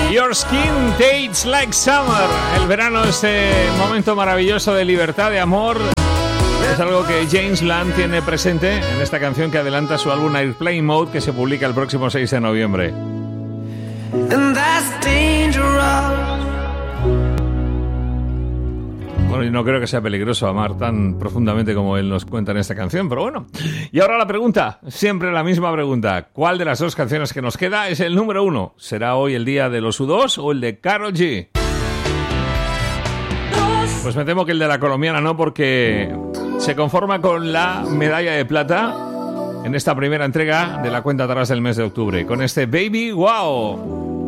Your skin tastes like summer. El verano es momento maravilloso de libertad, de amor. Es algo que James Blunt tiene presente en esta canción que adelanta su álbum Airplane Mode, que se publica el próximo 6 de noviembre. And that's dangerous. Bueno, yo no creo que sea peligroso amar tan profundamente como él nos cuenta en esta canción, pero bueno. Y ahora la pregunta, siempre la misma pregunta. ¿Cuál de las dos canciones que nos queda es el número 1? ¿Será hoy el día de los U2 o el de Karol G? Pues me temo que el de la colombiana no, porque se conforma con la medalla de plata en esta primera entrega de la cuenta atrás del mes de octubre, con este Baby Wow.